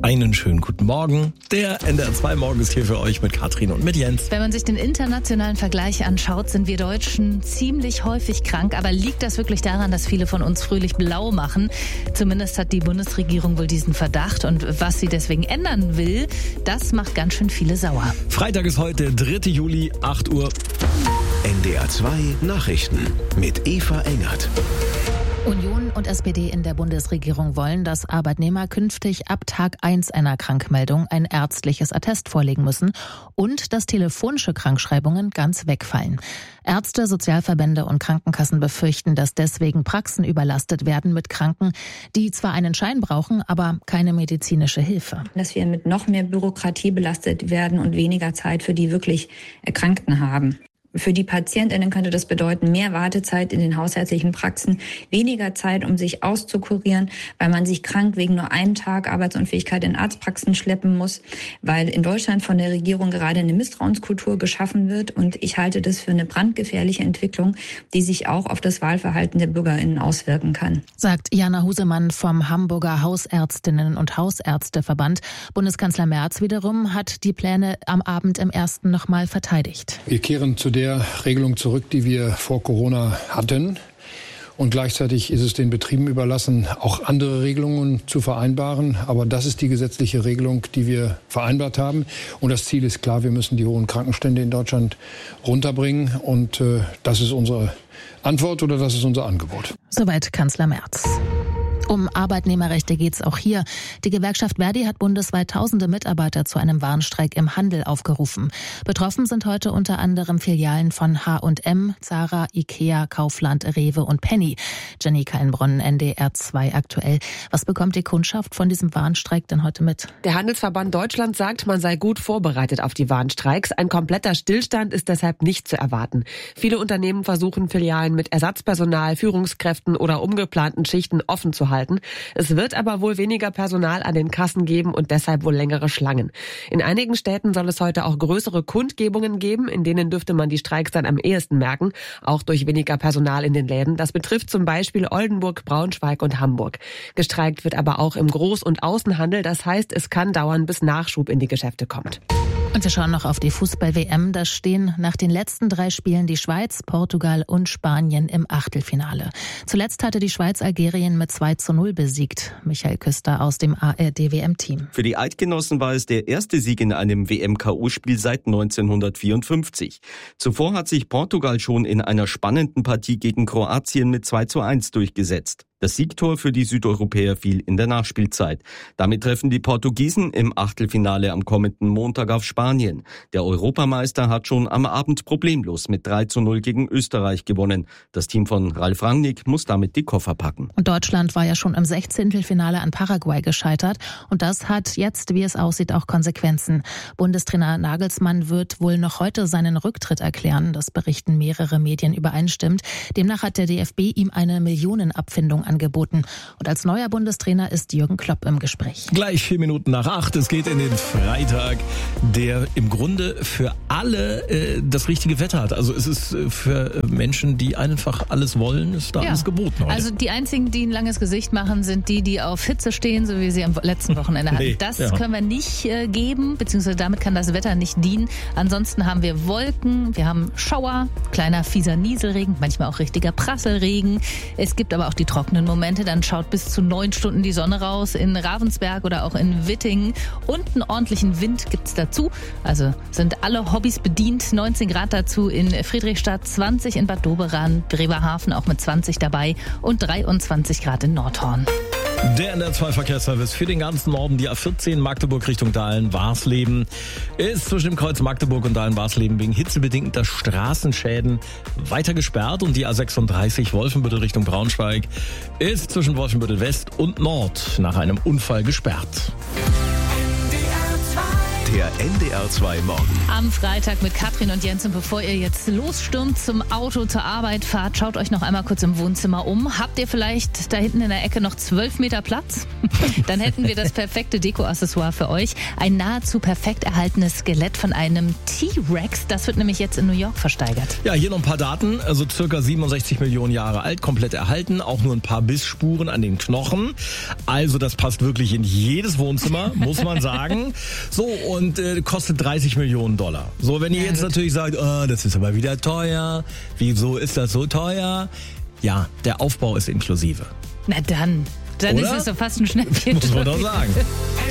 Einen schönen guten Morgen. Der NDR 2 Morgen ist hier für euch mit Katrin und mit Jens. Wenn man sich den internationalen Vergleich anschaut, sind wir Deutschen ziemlich häufig krank. Aber liegt das wirklich daran, dass viele von uns fröhlich blau machen? Zumindest hat die Bundesregierung wohl diesen Verdacht. Und was sie deswegen ändern will, das macht ganz schön viele sauer. Freitag ist heute, 3. Juli, 8 Uhr. NDR 2 Nachrichten mit Eva Engert. Union und SPD in der Bundesregierung wollen, dass Arbeitnehmer künftig ab Tag 1 einer Krankmeldung ein ärztliches Attest vorlegen müssen und dass telefonische Krankschreibungen ganz wegfallen. Ärzte, Sozialverbände und Krankenkassen befürchten, dass deswegen Praxen überlastet werden mit Kranken, die zwar einen Schein brauchen, aber keine medizinische Hilfe. Dass wir mit noch mehr Bürokratie belastet werden und weniger Zeit für die wirklich Erkrankten haben. Für die PatientInnen könnte das bedeuten, mehr Wartezeit in den hausärztlichen Praxen, weniger Zeit, um sich auszukurieren, weil man sich krank wegen nur einem Tag Arbeitsunfähigkeit in Arztpraxen schleppen muss, weil in Deutschland von der Regierung gerade eine Misstrauenskultur geschaffen wird. Und ich halte das für eine brandgefährliche Entwicklung, die sich auch auf das Wahlverhalten der BürgerInnen auswirken kann. Sagt Jana Husemann vom Hamburger Hausärztinnen- und Hausärzteverband. Bundeskanzler Merz wiederum hat die Pläne am Abend im Ersten nochmal verteidigt. Wir kehren zu der Regelung zurück, die wir vor Corona hatten. Und gleichzeitig ist es den Betrieben überlassen, auch andere Regelungen zu vereinbaren. Aber das ist die gesetzliche Regelung, die wir vereinbart haben. Und das Ziel ist klar, wir müssen die hohen Krankenstände in Deutschland runterbringen. Und das ist unsere Antwort oder das ist unser Angebot. Soweit Kanzler Merz. Um Arbeitnehmerrechte geht es auch hier. Die Gewerkschaft Verdi hat bundesweit tausende Mitarbeiter zu einem Warnstreik im Handel aufgerufen. Betroffen sind heute unter anderem Filialen von H&M, Zara, Ikea, Kaufland, Rewe und Penny. Jenny Kallenbronn, NDR 2 aktuell. Was bekommt die Kundschaft von diesem Warnstreik denn heute mit? Der Handelsverband Deutschland sagt, man sei gut vorbereitet auf die Warnstreiks. Ein kompletter Stillstand ist deshalb nicht zu erwarten. Viele Unternehmen versuchen, Filialen mit Ersatzpersonal, Führungskräften oder umgeplanten Schichten offen zu halten. Es wird aber wohl weniger Personal an den Kassen geben und deshalb wohl längere Schlangen. In einigen Städten soll es heute auch größere Kundgebungen geben, in denen dürfte man die Streiks dann am ehesten merken, auch durch weniger Personal in den Läden. Das betrifft zum Beispiel Oldenburg, Braunschweig und Hamburg. Gestreikt wird aber auch im Groß- und Außenhandel, das heißt, es kann dauern, bis Nachschub in die Geschäfte kommt. Und wir schauen noch auf die Fußball-WM. Da stehen nach den letzten 3 Spielen die Schweiz, Portugal und Spanien im Achtelfinale. Zuletzt hatte die Schweiz Algerien mit 2:0 besiegt. Michael Küster aus dem ARD-WM-Team. Für die Eidgenossen war es der erste Sieg in einem WM-KO-Spiel seit 1954. Zuvor hat sich Portugal schon in einer spannenden Partie gegen Kroatien mit 2:1 durchgesetzt. Das Siegtor für die Südeuropäer fiel in der Nachspielzeit. Damit treffen die Portugiesen im Achtelfinale am kommenden Montag auf Spanien. Der Europameister hat schon am Abend problemlos mit 3:0 gegen Österreich gewonnen. Das Team von Ralf Rangnick muss damit die Koffer packen. Und Deutschland war ja schon im 16. an Paraguay gescheitert. Und das hat jetzt, wie es aussieht, auch Konsequenzen. Bundestrainer Nagelsmann wird wohl noch heute seinen Rücktritt erklären. Das berichten mehrere Medien übereinstimmend. Demnach hat der DFB ihm eine Millionenabfindung angeboten. Und als neuer Bundestrainer ist Jürgen Klopp im Gespräch. Gleich 4 Minuten nach 8. Es geht in den Freitag, der im Grunde für alle das richtige Wetter hat. Also es ist für Menschen, die einfach alles wollen, ist da alles geboten heute. Also die einzigen, die ein langes Gesicht machen, sind die auf Hitze stehen, so wie sie am letzten Wochenende hatten. Nee, das können wir nicht geben, beziehungsweise damit kann das Wetter nicht dienen. Ansonsten haben wir Wolken, wir haben Schauer, kleiner fieser Nieselregen, manchmal auch richtiger Prasselregen. Es gibt aber auch die trockenen Momente, dann schaut bis zu 9 Stunden die Sonne raus in Ravensberg oder auch in Wittingen. Und einen ordentlichen Wind gibt's dazu. Also sind alle Hobbys bedient. 19 Grad dazu in Friedrichstadt, 20 in Bad Doberan, Bremerhaven auch mit 20 dabei und 23 Grad in Nordhorn. Der NDR 2 Verkehrsservice für den ganzen Norden, die A14 Magdeburg Richtung Dahlen-Warsleben, ist zwischen dem Kreuz Magdeburg und Dahlen-Warsleben wegen hitzebedingter Straßenschäden weiter gesperrt und die A36 Wolfenbüttel Richtung Braunschweig ist zwischen Wolfenbüttel West und Nord nach einem Unfall gesperrt. Der NDR2 Morgen. Am Freitag mit Katrin und Jens. Und bevor ihr jetzt losstürmt zum Auto, zur Arbeit fahrt, schaut euch noch einmal kurz im Wohnzimmer um. Habt ihr vielleicht da hinten in der Ecke noch 12 Meter Platz? Dann hätten wir das perfekte Deko-Accessoire für euch. Ein nahezu perfekt erhaltenes Skelett von einem T-Rex. Das wird nämlich jetzt in New York versteigert. Ja, hier noch ein paar Daten. Also circa 67 Millionen Jahre alt, komplett erhalten. Auch nur ein paar Bissspuren an den Knochen. Also das passt wirklich in jedes Wohnzimmer, muss man sagen. So, und kostet 30 Millionen $. So, wenn ihr jetzt natürlich sagt, oh, das ist aber wieder teuer. Wieso ist das so teuer? Ja, der Aufbau ist inklusive. Na dann Oder? ist es doch fast ein Schnäppchen. Muss man doch sagen.